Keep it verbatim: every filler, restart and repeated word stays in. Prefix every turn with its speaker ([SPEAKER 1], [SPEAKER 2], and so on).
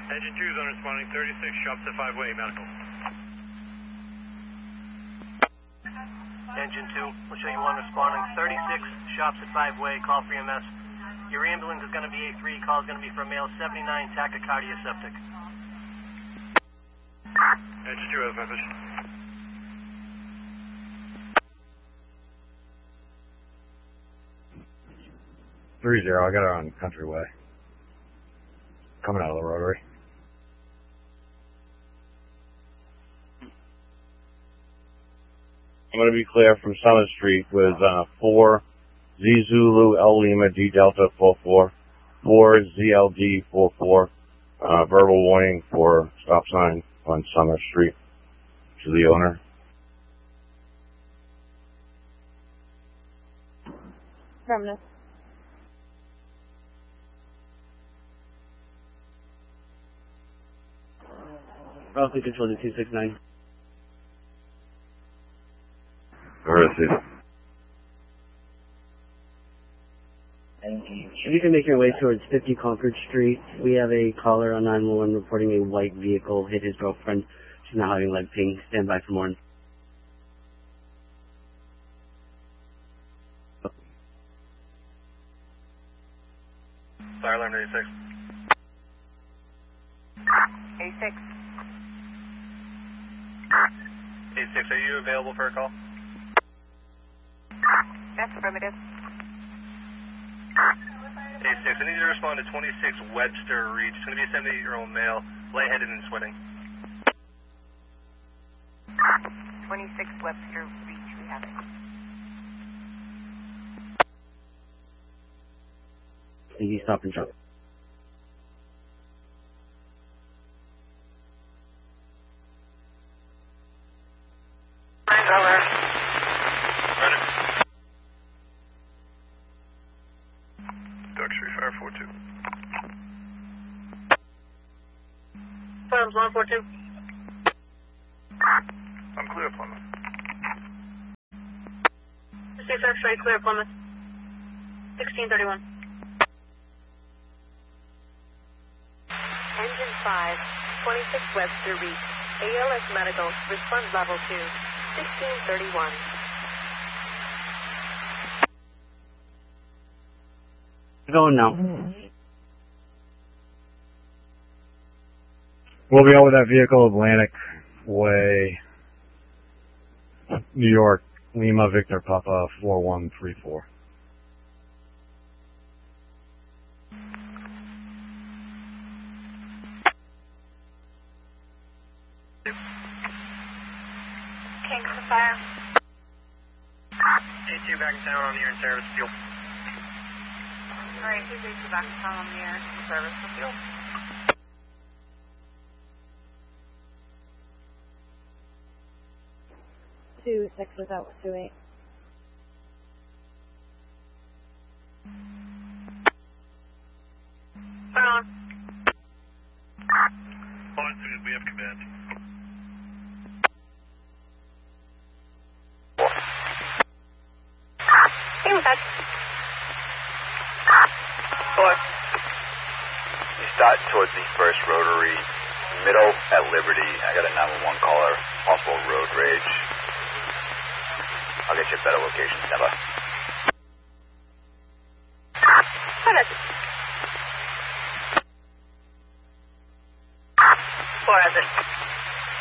[SPEAKER 1] Engine two is unresponding, thirty-six, shops at five-way, medical.
[SPEAKER 2] Engine two, we'll show you one responding, thirty-six, shops at five-way, call for E M S. Your ambulance is going to be A three, call is going to be for a male seventy-nine, tachycardia septic.
[SPEAKER 1] Engine two has message.
[SPEAKER 3] Three zero, I got her on Countryway. Coming out of the rotary. I'm going to be clear from Summit Street with uh, four Z Zulu L Lima D Delta four four, four Z L D four four, uh, verbal warning for stop sign on Summit Street to the owner.
[SPEAKER 4] Affirmative.
[SPEAKER 5] Roughly control to two six nine.
[SPEAKER 3] Received.
[SPEAKER 5] If you can make your way towards fifty Concord Street, we have a caller on nine one one reporting a white vehicle hit his girlfriend. She's now having leg pain. Stand by for more.
[SPEAKER 1] Fire alarm eighty-six.
[SPEAKER 4] eighty-six.
[SPEAKER 1] eighty-six, are you available for a call?
[SPEAKER 4] That's affirmative.
[SPEAKER 1] eighty-six, I need you to respond to twenty-six Webster Reach. It's going to be a seventy-eight-year-old male, lightheaded and sweating.
[SPEAKER 4] twenty-six Webster Reach, we have it.
[SPEAKER 5] Easy stop and drop.
[SPEAKER 1] Dark Street, Fire four two.
[SPEAKER 4] Farms one four two.
[SPEAKER 1] I'm clear, Plymouth.
[SPEAKER 4] six X-ray, clear, Plymouth. sixteen thirty-one. Engine five, twenty-six Webster Reach. A L S Medical, response level two, sixteen thirty-one.
[SPEAKER 5] Going now.
[SPEAKER 3] We'll be over that vehicle, Atlantic Way, New York, Lima, Victor, Papa, four one three four.
[SPEAKER 4] Kingston Fire.
[SPEAKER 1] A two back in town on the air and service fuel.
[SPEAKER 4] Alright, two two back in town on the air and service for fuel. Two six without two eight. Fire on.
[SPEAKER 1] Hold on, as soon as we have command.
[SPEAKER 4] Team touch.
[SPEAKER 1] Four.
[SPEAKER 6] You start towards the first rotary, middle at Liberty. I got a nine one one caller, possible road rage. I'll get you a better location, stand by.
[SPEAKER 4] What is it? Four is it?